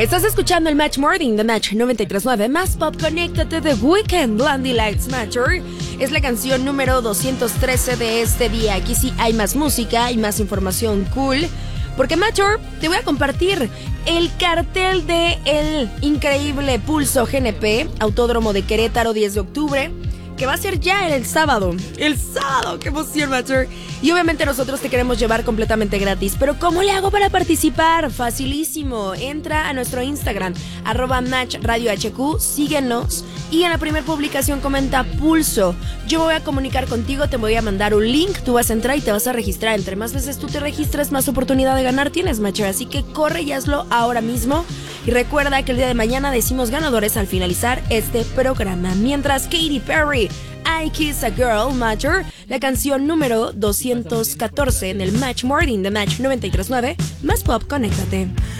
Estás escuchando el Match Morning de Match 93.9, más pop, conéctate de Weekend. Blondie Lights Matter es la canción número 213 de este día. Aquí sí hay más música y más información cool, porque Matter, te voy a compartir el cartel de el increíble Pulso GNP, Autódromo de Querétaro, 10 de octubre, que va a ser ya el sábado. ¡El sábado! ¡Qué emoción, Matter! Y obviamente nosotros te queremos llevar completamente gratis. ¿Pero cómo le hago para participar? Facilísimo. Entra a nuestro Instagram, @MatchRadioHQ, síguenos y en la primera publicación comenta Pulso. Yo me voy a comunicar contigo, te voy a mandar un link, tú vas a entrar y te vas a registrar. Entre más veces tú te registras, más oportunidad de ganar tienes, Matter. Así que corre y hazlo ahora mismo. Y recuerda que el día de mañana decimos ganadores al finalizar este programa. Mientras Katy Perry, I Kiss a Girl, Matter, la canción número 214 en el Match Morning de Match 93.9, más pop, conéctate.